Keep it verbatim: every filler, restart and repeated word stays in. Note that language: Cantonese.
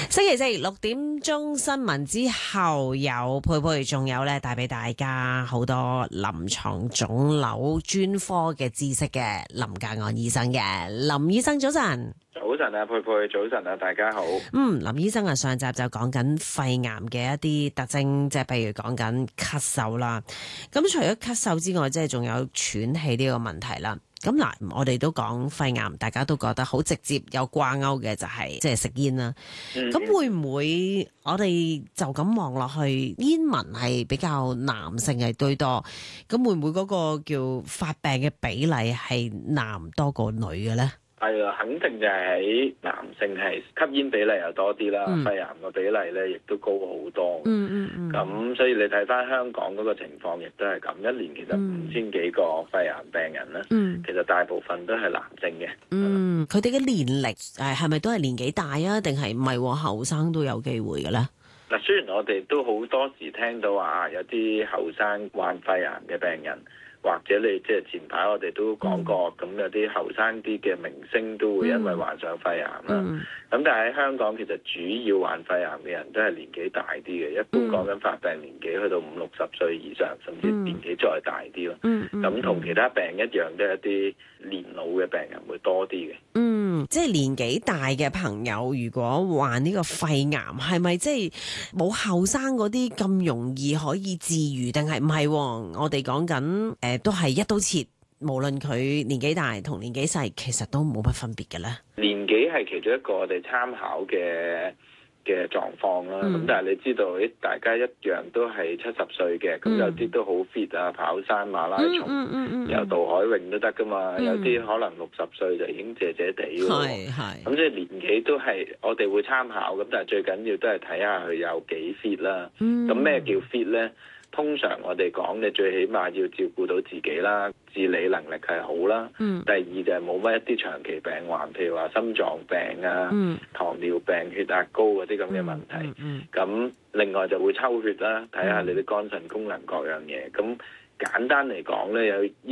星期四六點鐘新聞之後，有佩佩，仲有咧帶俾大家好多臨床腫瘤專科嘅知識嘅林格岸醫生嘅。林醫生早晨。 早晨啊，佩佩，早晨啊，大家好。 嗯，林醫生啊，上集就講緊肺癌嘅一啲特徵，即係譬如講緊咳嗽啦。咁除咗咳嗽之外，即係仲有喘氣呢個問題啦。咁嗱，我哋都講肺癌，大家都覺得好直接有掛鈎嘅就係即係食煙啦。咁、嗯、會唔會我哋就咁望落去，煙民係比較男性係居多？咁會唔會嗰個叫發病嘅比例係男多過女嘅咧？ 係啊，肯定就係喺男性係吸煙比例又多啲啦，嗯、肺癌個比例咧亦都高好多。嗯嗯嗯。咁、嗯、所以你睇翻香港嗰個情況，亦都係咁。一年其實五千幾個肺癌病人啦，嗯、其實大部分都係男性嘅。 嗯，佢哋嘅年齡誒係咪都係年紀大啊？定係唔係後生都有機會嘅咧？ 嗱，雖然我哋都好多時聽到話有啲後生患肺癌嘅病人。或者你即係前排我哋都講過，咁、嗯、有啲後生啲嘅明星都會因為患上肺癌啦。咁、嗯、但係喺香港其實主要患肺癌嘅人都係年紀大啲嘅，一般講緊發病年紀去到五六十歲以上，甚至年紀再大啲咯。咁同、嗯嗯、其他病一樣，都係一啲年老嘅病人會多啲嘅。 嗯，即係年紀大嘅朋友，如果患呢個肺癌，係咪即係冇後生嗰啲咁容易可以治癒？定係唔係？我哋講緊誒，都係一刀切，無論佢年紀大同年紀細，其實都冇乜分別嘅咧。 年紀係其中一個我哋參考嘅嘅狀況啦。咁、嗯、但係你知道，大家一樣都係七十歲嘅，咁、嗯、有啲都好 fit 啊，跑山馬拉松，有、嗯嗯嗯嗯、渡海泳都得噶嘛。嗯、有啲可能六十歲就已經謝謝地咯。係係。咁即係年紀都係我哋會參考，咁但係最緊要都係睇下佢有幾 fit 啦。咁咩、嗯、叫 fit 咧？通常我哋講嘅最起碼要照顧到自己啦，自理能力係好啦。嗯、第二就係冇乜一啲長期病患，譬如話心臟病啊、嗯、糖尿病、血壓高嗰啲咁嘅問題。咁、嗯嗯嗯、另外就會抽血啦，睇下你啲肝腎功能各樣嘢。咁簡單嚟講咧，有